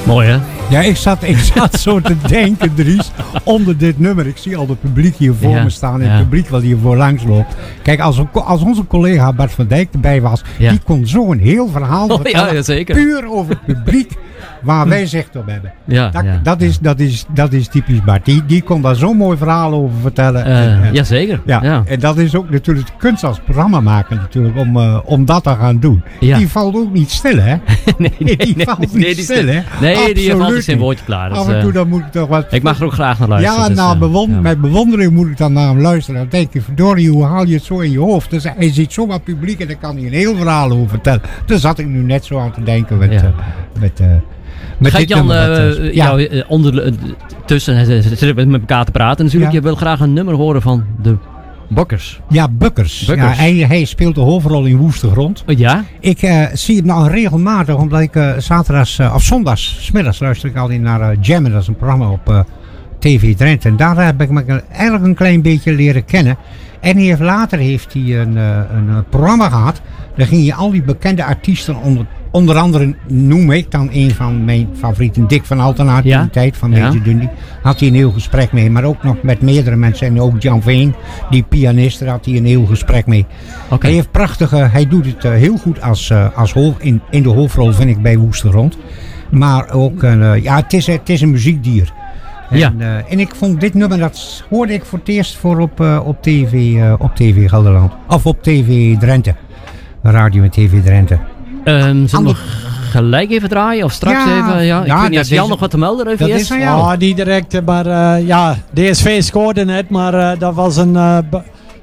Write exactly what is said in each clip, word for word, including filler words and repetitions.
Mooi hè? Ja, ik zat, ik zat zo te denken, Dries, onder dit nummer. Ik zie al het publiek hier voor ja, me staan en ja. het publiek wat hier voor langs loopt. Kijk, als, als onze collega Bart van Dijk erbij was, Ja. die kon zo'n heel verhaal Oh, vertellen. ja, ja, zeker. Puur over het publiek waar wij zicht op hebben. Ja, Dat, ja. dat, is, dat, is, dat is typisch Bart. Die, die kon daar zo'n mooi verhaal over vertellen. Uh, En- en- jazeker. Ja, Ja. en dat is ook natuurlijk de kunst als programmamaker natuurlijk, om, uh, om dat te gaan doen. Ja. Die valt ook niet stil, hè? nee, nee, die nee, valt nee, niet nee, die stil, hè? Nee, die heeft Absoluut altijd zijn niet. woordje klaar. Dus, Af en toe uh, dan moet ik toch wat... ik mag er ook graag naar luisteren. Ja, dus, nou, uh, bewon- ja. met bewondering moet ik dan naar hem luisteren. Dan denk ik, verdorie, hoe haal je het zo in je hoofd? Dus hij ziet zomaar publiek en dan kan hij een heel verhaal over vertellen. Daar zat ik nu net zo aan te denken met... Ja. Uh, met uh, met Gaat dit Jan nummer wat, uh, uh, jou uh, onder, uh, tussen uh, zitten we met elkaar te praten natuurlijk. Ja. Je wil graag een nummer horen van de Bokkers. Ja, Bukkers. Bukkers. Ja, hij, hij speelt de hoofdrol in Woeste Grond. Oh, ja? Ik uh, zie hem nou regelmatig, omdat ik uh, zaterdags uh, of zondags, 's middags luister ik altijd naar uh, Jammen. Dat is een programma op uh, T V Drenthe. En daar heb ik hem eigenlijk een klein beetje leren kennen. En hij heeft, later heeft hij een, uh, een uh, programma gehad. Daar ging je al die bekende artiesten onder, onder andere noem ik dan een van mijn favorieten, Dick van Altena, Ja? die tijd van Ja. Major Dundee. Had hij een heel gesprek mee, maar ook nog met meerdere mensen. En ook Jan Veen, die pianist, daar had hij een heel gesprek mee. Oké. Hij heeft prachtige, hij doet het uh, heel goed als, uh, als hoofd, in, in de hoofdrol vind ik bij Woeste Grond. Maar ook, uh, ja, het is, het is een muziekdier. En, Ja. uh, en ik vond dit nummer, dat hoorde ik voor het eerst voor op, uh, op, T V, uh, op T V Gelderland. Of op T V Drenthe. Radio en T V Drenthe. Um, zullen we Ander- nog gelijk even draaien? Of straks Ja, even? Ja, ik ja, weet niet, dat als Jan is- nog wat te melden heeft dat eerst? is aan jou. Ja, niet direct, maar uh, ja, D S V scoorde net, maar uh, dat was een, uh, be-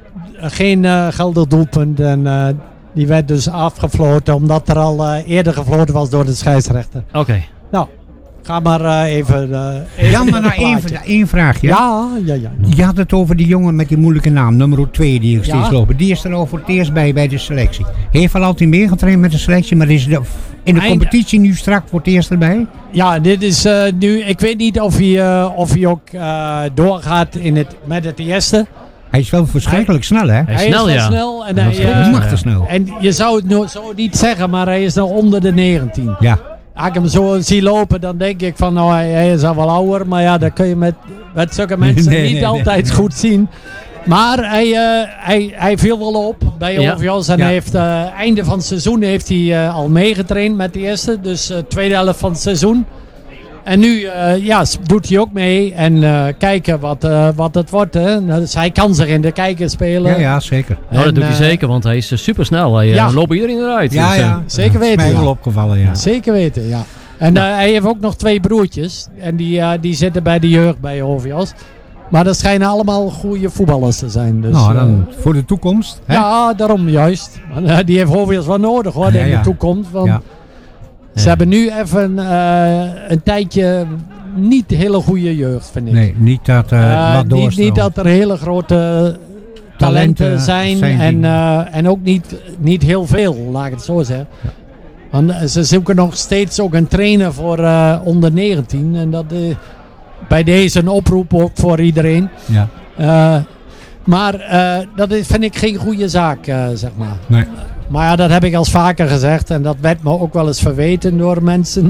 geen uh, geldig doelpunt. En uh, die werd dus afgefloten, omdat er al uh, eerder gefloten was door de scheidsrechter. Oké. Nou, ga maar uh, even... Uh, even Jan, maar naar nou één, plaatje. één vraagje. Ja, ja, ja. Je had het over die jongen met die moeilijke naam, nummer twee, die er Ja. steeds lopen. Die is er al voor het eerst bij, bij de selectie. Heeft wel altijd meegetraind met de selectie, maar is de, in de Eind- competitie nu strak voor het eerst erbij? Ja, dit is uh, nu... Ik weet niet of hij, uh, of hij ook uh, doorgaat in het, met het eerste. Hij is wel verschrikkelijk snel, hè? Hij is snel, wel ja. snel. En Dat hij, is uh, Hij mag te snel. en je zou het nou zo niet zeggen, maar hij is nog onder de negentien. Ja. Als ik hem zo zie lopen, dan denk ik van nou, hij, hij is al wel ouder. Maar ja, dat kun je met, met zulke mensen Nee, niet nee, altijd nee. goed zien. Maar hij, uh, hij, hij viel wel op bij Ja. O V Os. En Ja. hij heeft uh, einde van het seizoen heeft hij, uh, al meegetraind met de eerste. Dus uh, tweede helft van het seizoen. En nu uh, ja, s- doet hij ook mee. En uh, kijken wat, uh, wat het wordt. Hè. Dus hij kan zich in de kijker spelen. Ja, ja, zeker. Nou, dat En, doet hij uh, zeker, want hij is uh, super snel. Hij uh, Ja. loopt iedereen eruit. Ja, dus, uh, ja. zeker weten, Dat is mij ja. wel opgevallen, ja. Zeker weten, ja. En uh, hij heeft ook nog twee broertjes. En die, uh, die zitten bij de jeugd bij O V Os. Maar dat schijnen allemaal goede voetballers te zijn. Dus, Nou, uh, dan voor de toekomst. Hè? ja, daarom juist. Want, uh, die heeft O V Os wel nodig hoor, Ja, in ja. de toekomst. Want Ja. ze Ja. hebben nu even uh, een tijdje niet hele goede jeugd, vind ik. Nee, niet dat uh, Uh, wat niet, niet doorstelt. dat er hele grote talenten, Talenten zijn, zijn en, die- uh, en ook niet, niet heel veel, laat ik het zo zeggen. Want uh, ze zoeken nog steeds ook een trainer voor uh, onder negentien. En dat uh, bij deze een oproep ook voor iedereen. Ja. Uh, maar uh, dat is, vind ik geen goede zaak, uh, zeg maar. Nee. Maar ja, dat heb ik al vaker gezegd. En dat werd me ook wel eens verweten door mensen.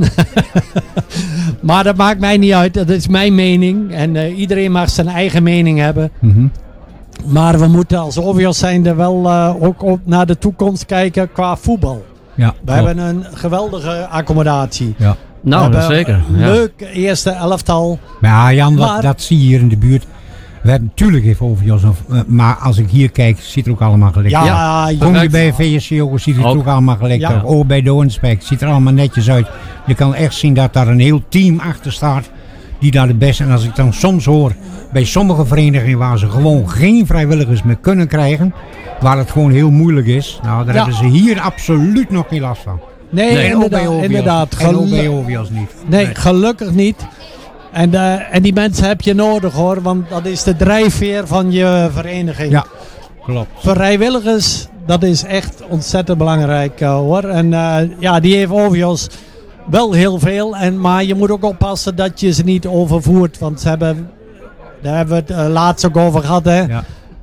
Maar dat maakt mij niet uit. Dat is mijn mening. En uh, iedereen mag zijn eigen mening hebben. Mhm. Maar we moeten als O V Os zijnde wel uh, ook op naar de toekomst kijken qua voetbal. Ja, We hebben een geweldige accommodatie. Ja. nou, We dat hebben zeker. Een Ja. leuk eerste elftal. Maar ja, Jan, wat, Maar- dat zie je hier in de buurt. We hebben natuurlijk even over Jos, uh, maar als ik hier kijk, ziet er ook allemaal gelijk Ja, uit. ja. Kom je bij V S C ook, ziet het Ook. ook allemaal gelijk Ja. uit. Ook bij de Hoornspijk, ziet er allemaal netjes uit. Je kan echt zien dat daar een heel team achter staat die daar de beste. En als ik dan soms hoor bij sommige verenigingen waar ze gewoon geen vrijwilligers meer kunnen krijgen, waar het gewoon heel moeilijk is, nou daar Ja. hebben ze hier absoluut nog geen last van. Nee, En ook bij inderdaad. O V Os. inderdaad. En ook bij Gelu- O V Os niet. Nee, gelukkig niet. En, uh, en die mensen heb je nodig hoor, want dat is de drijfveer van je vereniging. Ja, klopt. Vrijwilligers, dat is echt ontzettend belangrijk uh, hoor. En uh, ja, die heeft O V Os wel heel veel. En, maar je moet ook oppassen dat je ze niet overvoert. Want ze hebben, daar hebben we het uh, laatst ook over gehad. Hè. Ja.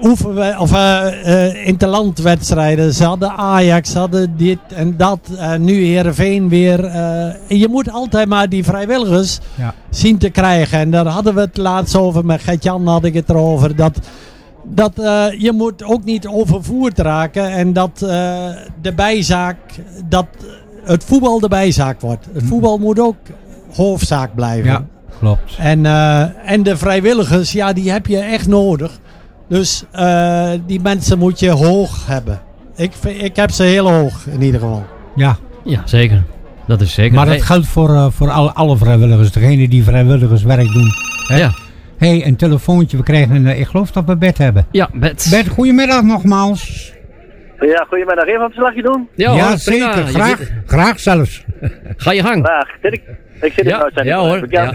oefen of uh, uh, interlandwedstrijden. Ze hadden Ajax, ze hadden dit en dat. Uh, nu Heerenveen weer. Uh, je moet altijd maar die vrijwilligers ja. zien te krijgen. En daar hadden we het laatst over. Met Gert-Jan had ik het erover. Dat, dat uh, je moet ook niet overvoerd raken. En dat uh, de bijzaak, dat het voetbal de bijzaak wordt. Het voetbal moet ook hoofdzaak blijven. Ja, klopt. En, uh, en de vrijwilligers, ja, die heb je echt nodig. Dus uh, die mensen moet je hoog hebben. Ik, ik heb ze heel hoog in ieder geval. Ja, ja zeker. Dat is zeker. Maar dat hey. geldt voor, uh, voor alle, alle vrijwilligers. Degene die vrijwilligerswerk doen. Hè? Ja. Hé, hey, een telefoontje. We krijgen een, uh, ik geloof dat we Bert hebben. Ja, Bert. Bert, goedemiddag nogmaals. Ja, goedemiddag. Even een verslagje doen? Ja, ja hoor, zeker. prima. Graag, zit... graag zelfs. Ga je gang. Graag. Zit ik, ik zit in ja, de uitzending. ja hoor. Ja.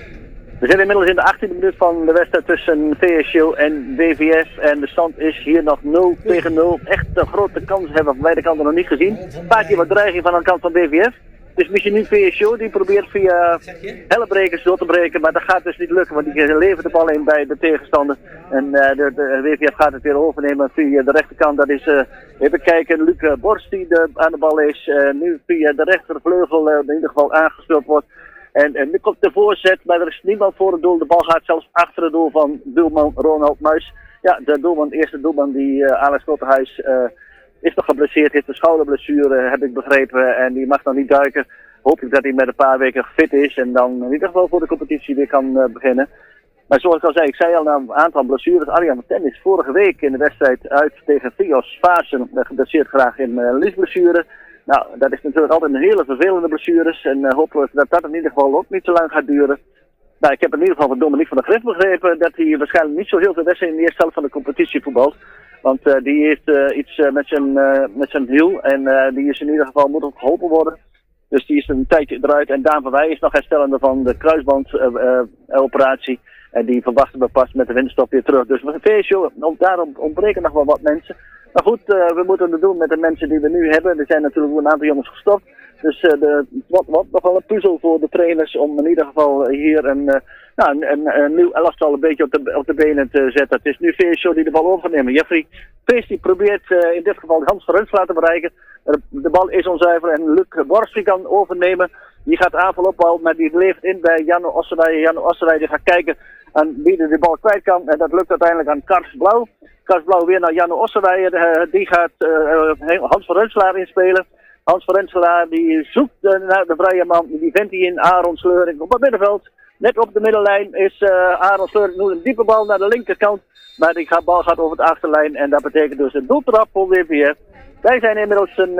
We zitten inmiddels in de achttiende minuut van de wedstrijd tussen V S O en W V F. En de stand is hier nog nul tegen nul. Echt een grote kans hebben we van beide kanten nog niet gezien. Een paar keer wat dreiging van de kant van W V F. Het is misschien nu V S O die probeert via hellebrekers door te breken. Maar dat gaat dus niet lukken, want die levert de bal in bij de tegenstander. En uh, de, de W V F gaat het weer overnemen via de rechterkant. Dat is, uh, even kijken, Luc Borst die de, aan de bal is. Uh, nu via de rechtervleugel uh, in ieder geval aangespeeld wordt. En, en nu komt de voorzet, maar er is niemand voor het doel. De bal gaat zelfs achter het doel van doelman Ronald Muis. Ja, de doelman, de eerste doelman, die uh, Alex Slotterhuis, uh, is nog geblesseerd. Heeft een schouderblessure, heb ik begrepen. En die mag nog niet duiken. Hoop ik dat hij met een paar weken fit is. En dan in ieder geval voor de competitie weer kan uh, beginnen. Maar zoals ik al zei, ik zei al na een aantal blessures. Arjan Tennis vorige week in de wedstrijd uit tegen Fios Vaassen. Uh, geblesseerd graag in uh, liesblessure. Nou, dat is natuurlijk altijd een hele vervelende blessures. En uh, hopen we dat dat in ieder geval ook niet zo lang gaat duren. Nou, ik heb in ieder geval van Dominique van der Grift begrepen dat hij waarschijnlijk niet zo heel veel wedstrijden in de eerste helft van de competitie voetbalt. Want uh, die heeft uh, iets uh, met zijn, uh, met zijn hiel en uh, die is in ieder geval moet ook geholpen worden. Dus die is een tijdje eruit en Daan van Wij is nog herstellende van de kruisbandoperatie. Uh, uh, en die verwachten we pas met de winterstop weer terug. Dus V S O, daarom ontbreken nog wel wat mensen. Maar goed, uh, we moeten het doen met de mensen die we nu hebben. Er zijn natuurlijk een aantal jongens gestopt. Dus uh, de, wat, wat nog wel een puzzel voor de trainers om in ieder geval hier een, uh, nou, een, een, een nieuw elftal een beetje op de, op de benen te zetten. Het is nu V S O die de bal over gaat nemen. Jeffrey Pees die probeert uh, in dit geval Hans van Renselaar te bereiken. De, de bal is onzuiver en Luc Borst die kan overnemen. Die gaat aanval opbouwen, maar die levert in bij Janno Osserij. Janno Osserij die gaat kijken aan wie de bal kwijt kan. En dat lukt uiteindelijk aan Kars Blauw. Kars Blauw weer naar Janno Osserij. Uh, die gaat uh, Hans van Renselaar inspelen. Hans van Renselaar die zoekt uh, naar de vrije man. Die vindt hij in Aaron Sleuring op het middenveld. Net op de middenlijn is uh, Aaron Sleuring nu een diepe bal naar de linkerkant. Maar die gaat, bal gaat over de achterlijn. En dat betekent dus een doeltrap voor W V F. Wij zijn inmiddels een,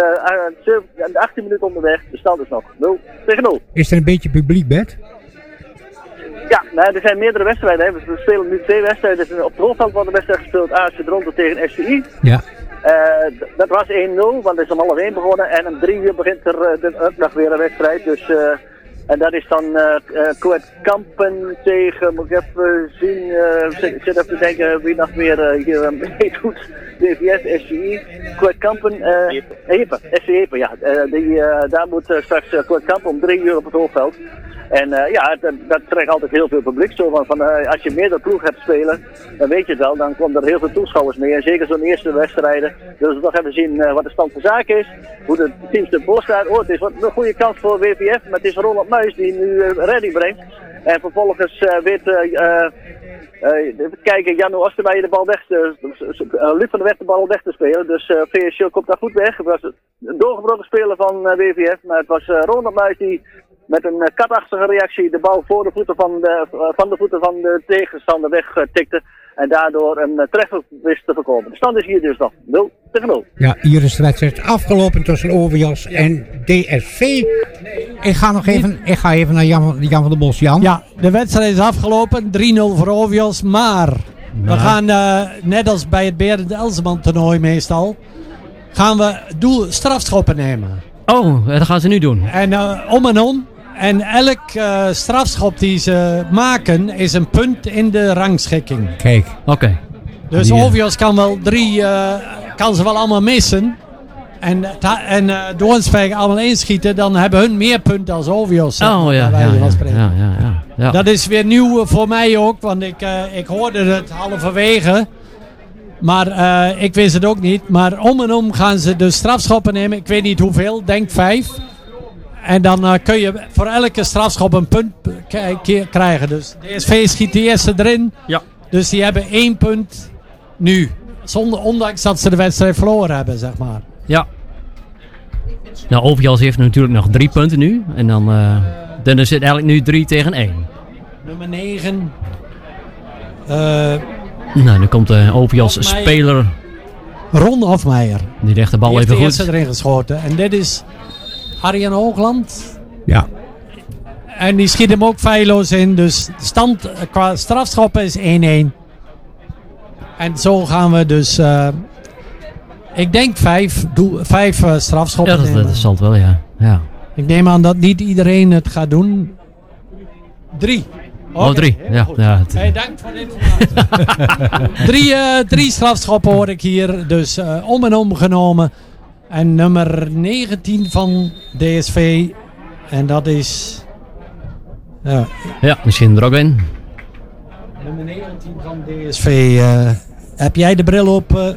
uh, een achttien minuten onderweg. De stand is nog nul tegen nul. Is er een beetje publiek, Bert? Ja, nou, er zijn meerdere wedstrijden. Hè. We spelen nu twee wedstrijden. Op het hoofdveld wordt de wedstrijd gespeeld. A S Dronten tegen S V I. Ja. Uh, dat was één nul, want het is om half één begonnen. En om drie uur begint er uh, de, ook nog weer een wedstrijd. Dus, uh, en dat is dan uh, uh, Kweet Kampen tegen, moet ik even zien, uh, ik zit even te denken wie nog meer uh, hier uh, meedoet. D V S, S V I, Kweet Kampen, uh, Epe, S V Epe, ja. Uh, die, uh, daar moet uh, straks uh, Kweet Kampen om drie uur op het hoofdveld. En uh, ja, dat, dat trekt altijd heel veel publiek. Zo van, van uh, als je meerdere ploeg hebt spelen, dan weet je het wel, dan komt er heel veel toeschouwers mee. En zeker zo'n eerste wedstrijden. Dus we toch even zien uh, wat de stand van zaken is. Hoe de teams ervoor staan. Oh, het is wat een goede kans voor W V F, maar het is Roland Muis die nu uh, redding brengt. En vervolgens uh, weet, uh, uh, uh, even kijken, Janno Ostermeijer de bal weg te, uh, Luc van der Weg de bal weg te spelen. Dus uh, V S O komt daar goed weg. Het was een doorgebroken speler van uh, W V F, maar het was uh, Roland Muis die met een uh, katachtige reactie de bal voor de voeten van de, uh, van de, voeten van de tegenstander wegtikte. En daardoor een uh, treffer wist te voorkomen. De stand is hier dus nog nul tegen nul. Ja, hier is de wedstrijd afgelopen tussen Overjas en D S V. Ik ga nog even, ik ga even naar Jan, Jan van der Bos. Jan? Ja, de wedstrijd is afgelopen. drie nul voor Overjas. Maar we gaan, uh, net als bij het Berend Elseman toernooi meestal, gaan we doel strafschoppen nemen. Oh, dat gaan ze nu doen. En uh, om en om. En elk uh, strafschop die ze maken is een punt in de rangschikking. Kijk. Oké. Okay. Dus Overjas kan wel drie, uh, kan ze wel allemaal missen. En, ta- en uh, Doornsberg allemaal inschieten, dan hebben hun meer punten als Overjas. Oh ja, ja, ja, ja, ja, ja, ja. Dat is weer nieuw voor mij ook, want ik, uh, ik hoorde het halverwege. Maar uh, ik wist het ook niet. Maar om en om gaan ze de strafschoppen nemen. Ik weet niet hoeveel, denk vijf. En dan uh, kun je voor elke strafschop een punt k- krijgen. Dus D S V schiet de eerste erin. Ja. Dus die hebben één punt nu. Zonder, ondanks dat ze de wedstrijd verloren hebben, zeg maar. Ja. Nou, Overijssel heeft natuurlijk nog drie punten nu. En dan, uh, dan is het eigenlijk nu drie tegen één. Nummer negen. Uh, nou, dan komt de Overijssel speler. Ron Hofmeijer. Die legt de bal die even goed. Die heeft de eerste erin geschoten. En dit is Arjen Hoogland. Ja. En die schiet hem ook feilloos in. Dus stand qua strafschoppen is één-één. En zo gaan we dus... Uh, ik denk vijf, doel, vijf uh, strafschoppen Ja, dat, nemen. dat zal het wel, ja. ja. Ik neem aan dat niet iedereen het gaat doen. Drie. Okay, oh, drie. Ja, ja, het... Hey, dank voor de informatie. drie, uh, drie strafschoppen hoor ik hier. Dus uh, om en om genomen. En nummer negentien van D S V. En dat is... Uh, ja, misschien er ook in. Nummer negentien van D S V. Uh, heb jij de bril op? Uh?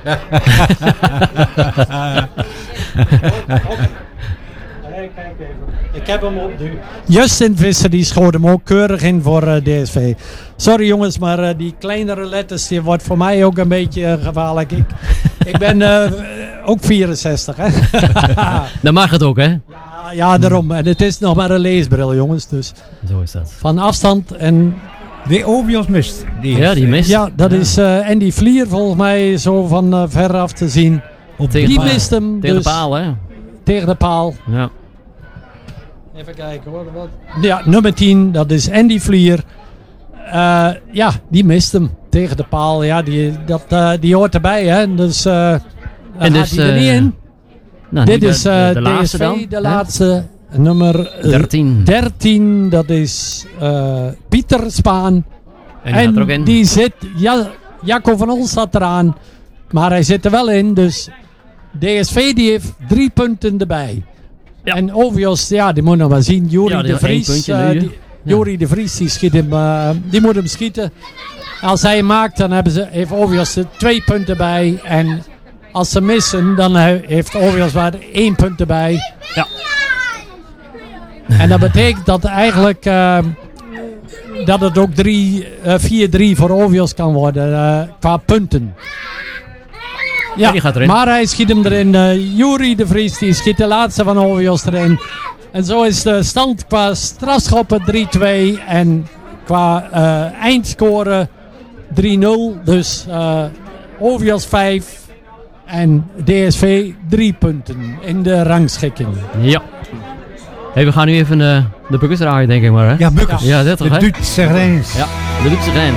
Ik heb hem op nu. Justin Visser die schoot hem ook keurig in voor uh, D S V. Sorry jongens, maar uh, die kleinere letters die wordt voor mij ook een beetje uh, gevaarlijk. Ik, ik ben uh, ook vierenzestig. Hè? Dan mag het ook, hè? Ja, ja, daarom. En het is nog maar een leesbril jongens. Dus zo is dat. Van afstand en... De Overijssel mist. Die ja, die mist. Ja, dat ja. is uh, Andy Vlier volgens mij zo van uh, veraf te zien. Op die paal. Mist hem. Tegen dus de paal, hè? Tegen de paal. Ja. Even kijken hoor. Wat. Ja, nummer tien, dat is Andy Vlier. Uh, ja, die mist hem. Tegen de paal. Ja, die, dat, uh, die hoort erbij, hè. Dus uh, daar en gaat dus, hij er uh, niet in. Nou, Dit is uh, de, de laatste D S V, dan, de hè? laatste. Nummer dertien. dertien, dat is uh, Pieter Spaan. En die, en er ook in. die zit, ja, Jacco van Ons zat eraan, maar hij zit er wel in. Dus D S V die heeft drie punten erbij. Ja. En Ovios, ja, die moet nog maar zien. Jori ja, de Vries, uh, die, ja. Jori de Vries, die, schiet hem, uh, die moet hem schieten. Als hij hem maakt, dan hebben ze, heeft Ovios er twee punten bij. En als ze missen, dan heeft Ovios maar één punt erbij. Ja. En dat betekent dat eigenlijk uh, dat het ook vier drie voor Ovios kan worden uh, qua punten. Ja, ja gaat erin. Maar hij schiet hem erin. Uh, Juri de Vries die schiet de laatste van Ovios erin. En zo is de stand qua strafschoppen drie twee en qua uh, eindscore drie nul. Dus uh, Ovios vijf en D S V drie punten in de rangschikking. Ja. Hey, we gaan nu even uh, de bukkers draaien, denk ik maar. Hè? Ja, bukkers. Ja, dat toch, de Duitse grens. Ja, de Duitse grens.